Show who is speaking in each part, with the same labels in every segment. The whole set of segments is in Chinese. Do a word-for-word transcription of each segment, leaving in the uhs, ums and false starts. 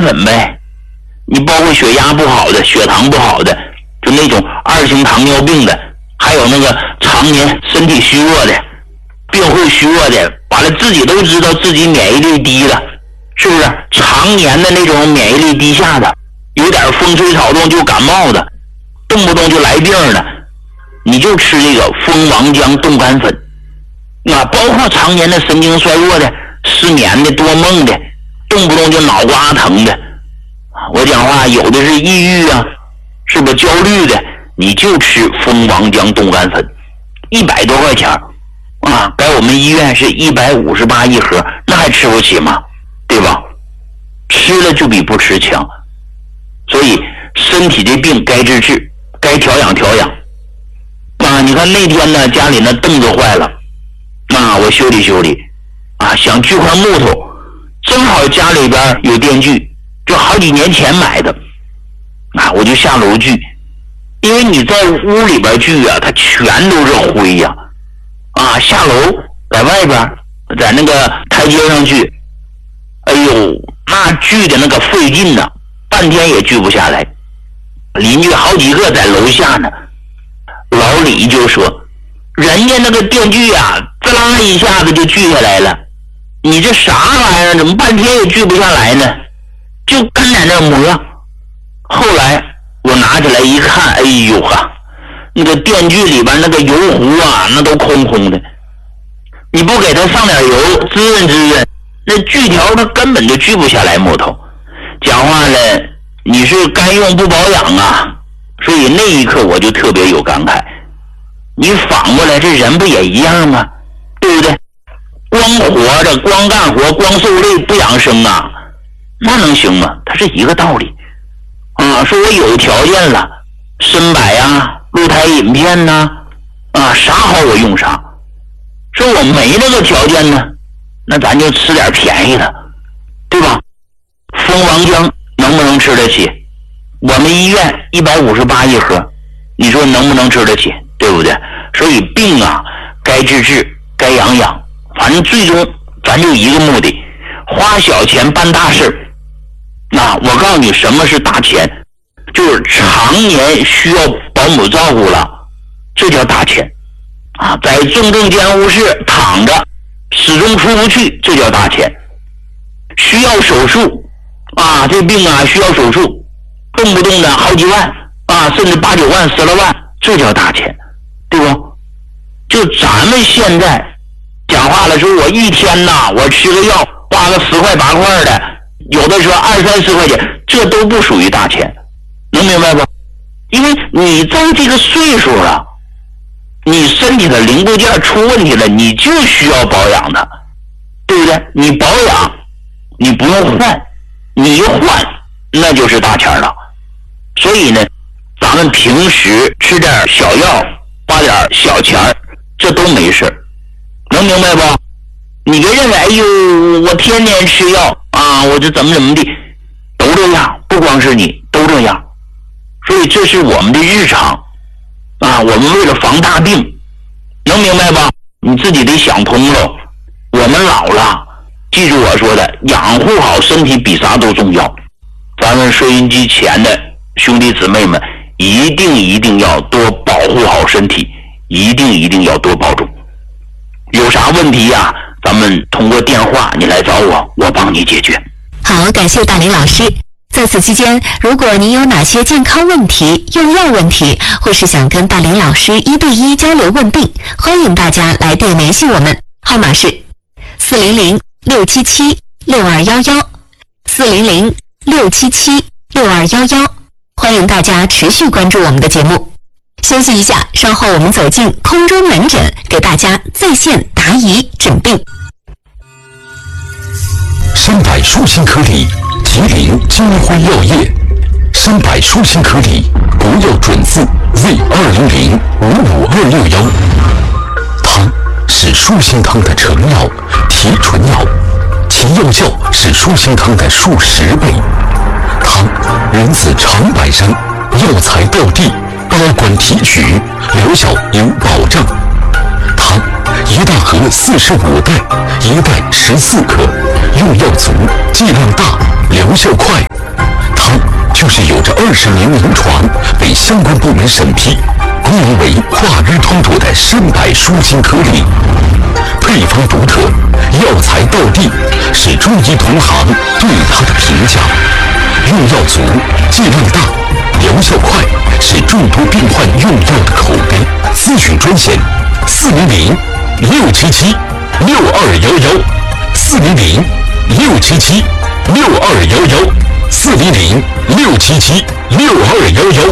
Speaker 1: 粉呗。你包括血压不好的、血糖不好的，就那种二型糖尿病的，还有那个常年身体虚弱的、病会虚弱的，完了自己都知道自己免疫力低了，是不是？常年的那种免疫力低下的，有点风吹草动就感冒的，动不动就来病的，你就吃这个蜂王浆冻干粉。啊，包括常年的神经衰弱的、失眠的、多梦的，动不动就脑瓜疼的。我讲话有的是抑郁啊，是不是焦虑的，你就吃蜂王浆冻干粉，一百多块钱啊，在我们医院是一百五十八一盒，那还吃不起吗？对吧？吃了就比不吃强。所以身体的病该治治，该调养调养。啊，你看那天呢，家里那凳子坏了，啊，我修理修理，啊，想锯块木头，正好家里边有电锯。就好几年前买的，啊，我就下楼锯，因为你在屋里边锯啊，它全都是灰呀、啊，啊，下楼在外边，在那个台阶上锯，哎呦，那锯的那个费劲呐、啊，半天也锯不下来。邻居好几个在楼下呢，老李就说，人家那个电锯啊，滋啦一下子就锯下来了，你这啥玩意儿，怎么半天也锯不下来呢？就干在那磨。后来我拿起来一看，哎呦哈，那个电锯里边那个油壶啊，那都空空的。你不给它上点油滋润滋润，那锯条它根本就锯不下来木头。讲话呢，你是该用不保养啊。所以那一刻我就特别有感慨。你反过来，这人不也一样吗？对不对？光活着，光干活，光受累不养生啊，那能行吗？它是一个道理啊。说我有条件了，身摆啊，露台饮片呐、啊，啊，啥好我用啥。说我没那个条件呢，那咱就吃点便宜的，对吧？蜂王浆能不能吃得起？我们医院一百五十八一盒，你说能不能吃得起？对不对？所以病啊，该治治，该养养，反正最终咱就一个目的，花小钱办大事。那我告诉你，什么是大钱？就是常年需要保姆照顾了，这叫大钱啊！在重症监护室躺着，始终出不去，这叫大钱。需要手术啊，这病啊需要手术，动不动的好几万啊，甚至八九万、十来万，这叫大钱，对不？就咱们现在讲话了，说我一天呐，我吃个药花个十块八块的，有的时候二三十块钱，这都不属于大钱，能明白不？因为你在这个岁数了，你身体的零部件出问题了，你就需要保养的，对不对？你保养，你不用换，你一换那就是大钱了。所以呢，咱们平时吃点小药，花点小钱，这都没事，能明白不？你别认为，哎呦，我天天吃药啊，我这怎么怎么的，都这样，不光是你，都这样。所以这是我们的日常啊，我们为了防大病，能明白吧？你自己得想通了。我们老了，记住我说的，养护好身体比啥都重要。咱们收音机前的兄弟姊妹们，一定一定要多保护好身体，一定一定要多保重。有啥问题呀、啊？咱们通过电话你来找我，我帮你解决。
Speaker 2: 好，感谢大林老师。在此期间，如果您有哪些健康问题、用药问题，或是想跟大林老师一对一交流问病，欢迎大家来电联系我们，号码是四零零六七七六二幺幺，四零零六七七六二幺幺。欢迎大家持续关注我们的节目。休息一下，稍后我们走进空中门诊，给大家在线答疑诊病。
Speaker 3: 三百舒心颗粒，吉林金辉药业。三百舒心颗粒，国药准字 Z 二零零五五二六幺。它是舒心汤的成药、提纯药，其药效是舒心汤的数十倍。它源自长白山，药材到地，保管提取，疗效有保障。它一大盒四十五袋，一袋十四克，用药足，剂量大，疗效快， 就是有着二十年临床，被相关部门审批，功能为化瘀通浊的参百舒心颗粒，配方独特，药材到地，是中医同行对它的评价。用药足，剂量大，疗效快，是众多病患用药的口碑。咨询专线：四零零六七七六二幺幺，四零零六七七六二幺幺，四零零六七七六二幺幺。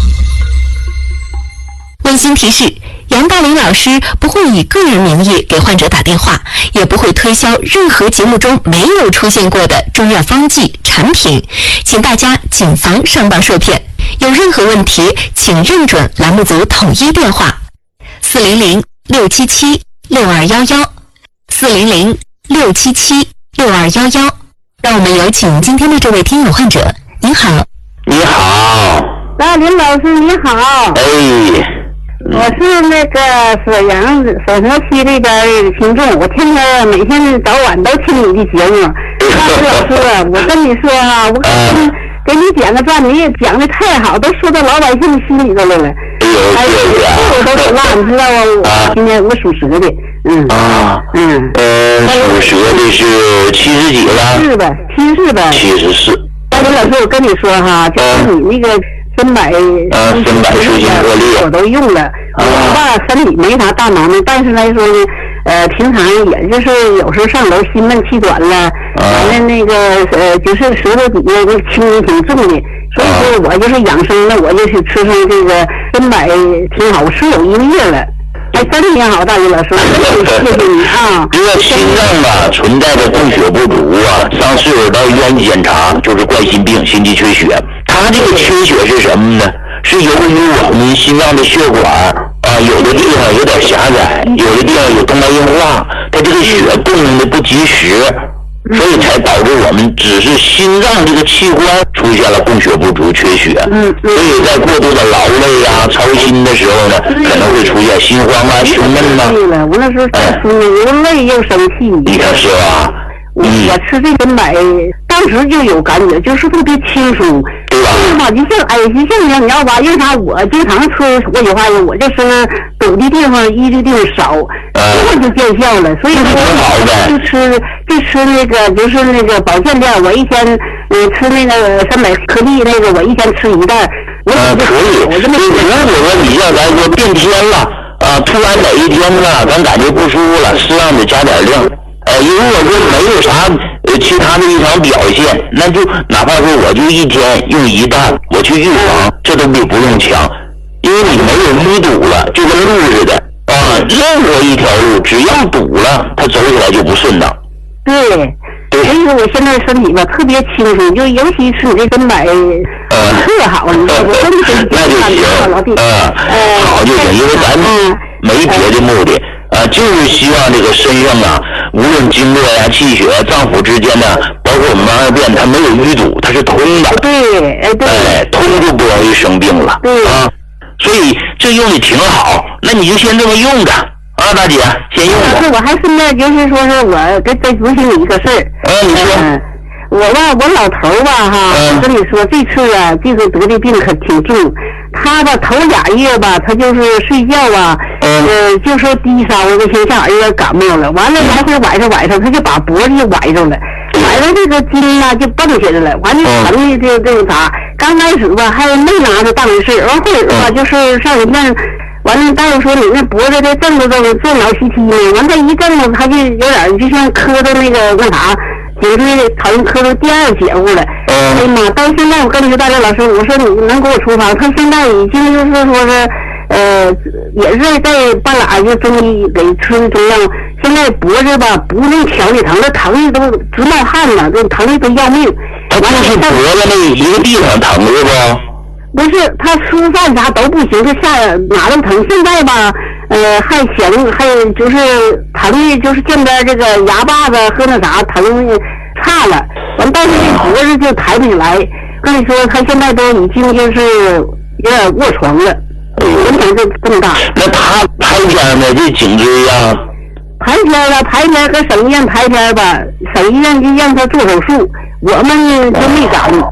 Speaker 2: 温馨提示：杨大林老师不会以个人名义给患者打电话，也不会推销任何节目中没有出现过的中药方剂产品，请大家谨防上当受骗。有任何问题，请认准栏目组统一电话：四零零六七七六二幺幺，四零零六七七六二幺幺。让我们有请今天的这位听友患者。您好。
Speaker 1: 你好。
Speaker 4: 啊，林老师你好。
Speaker 1: 哎。
Speaker 4: 我是那个沈阳沈河区这边的听众，我天天每天早晚都听你的节目。老师，我跟你说啊，我给你给你点个赞，你也讲的太好，都说到老百姓心里头来了。哎，我都说话，你知道吗？我今年我属蛇的，嗯
Speaker 1: 啊，
Speaker 4: 嗯
Speaker 1: 呃，属蛇的是七十几了？
Speaker 4: 是吧？七十吧？
Speaker 1: 七十四。
Speaker 4: 哎，林老师，我跟你说哈，就是你那个。参百
Speaker 1: 呃，参百舒心颗粒
Speaker 4: 我都用了，我吧身体没啥大毛病，但是来说呢，呃，平常也就是有时候上楼心闷气短了，完了那个呃，就是舌头底下那青筋挺重的，所以说我就是养生的，我就是吃上这个参百挺好，我吃有一个月了。哎，身体也好，大林老师，谢谢你啊！
Speaker 1: 这个心脏吧存在着供血不足啊，上岁数到医院检查就是冠心病、心肌缺血。它这个缺血是什么呢？是由于我们心脏的血管啊，有的地方有点狭窄，有的地方有动脉硬化，它这个血供应的不及时，所以才导致我们只是心脏这个器官出现了供血不足、缺血。嗯，所以在过度的劳累啊、操心的时候呢，可能会出现心慌啊、胸闷呐。
Speaker 4: 对了，我那时候太出又累又生气。
Speaker 1: 你看是吧？
Speaker 4: 我我吃这个买，当时就有感觉，就是特别轻松。
Speaker 1: 对吧？
Speaker 4: 吧，就像哎，就像你要吧，为啥我经常吃国际化药，我就是堵的地方医的地方少，这就见效了。所以说我就吃就吃那个就是那个保健料，我一天嗯吃那个三百颗粒那个，我一天吃一袋。
Speaker 1: 呃，可以。我就没。如果说你要咱说变天了啊，突然哪一天呢，咱感觉不舒服了，适当的加点量。呃，如果说没有啥呃其他的异常表现，那就哪怕说我就一天用一袋，我去预防，这都比不用强，因为你没有淤堵了，就跟路似的啊，任何一条路只要堵了，它走起来就不顺当。
Speaker 4: 对，所以说我现在身体吧特别轻松，就尤其是你这根百特好，你知道我真的真
Speaker 1: 那就行，嗯，好就行，因为咱没别的目的。啊，就是希望这个身上啊，无论经络呀、气血、脏腑之间呢，包括我们二便，它没有淤堵，它是通的。
Speaker 4: 对，哎对，
Speaker 1: 哎，通就不容易生病了。
Speaker 4: 对
Speaker 1: 啊，所以这用的挺好，那你就先这么用着啊，大姐，先用着。
Speaker 4: 我还顺便就是说是我再再咨询你一个事儿。
Speaker 1: 嗯，你说。
Speaker 4: 嗯我吧，我老头吧哈，我跟你说，这次啊，这个得的病可挺重。他吧头俩月吧，他就是睡觉啊，呃，就说低烧，那些像有点感冒了。完了来回崴上崴上，他就把脖子就崴着了，崴着这个筋啊就蹦起来了。完了疼的这这个啥，刚开始吧还没拿他当回事，完后儿吧就是上人家。完了，大夫说你那脖子这震着震着震老西踢呢，完他一震着，他就有点就像磕到那个那啥，颈椎好像磕到第二节骨了。哎呀妈！到现在我跟你说，大刘老师，我说你能给我处方？他现在已经就是说是，呃，也是在半拉就中医给吃的中药。现在脖子吧不用调理疼，那疼的都直冒汗了，这疼的都要命。
Speaker 1: 他就是脖子那一个地方疼是不？
Speaker 4: 不是，他吃饭啥都不行，就下哪都疼。现在吧，呃，还想还就是疼的，就是这边这个牙把子和那啥疼差了，完但是这脖子就抬不起来。跟你说，他现在都已经就是有点卧床了，影响就这么大。
Speaker 1: 那他排片呢？这颈椎呀？
Speaker 4: 排片了，排片搁省医院排片吧，省医院就让他做手术，我们就没敢。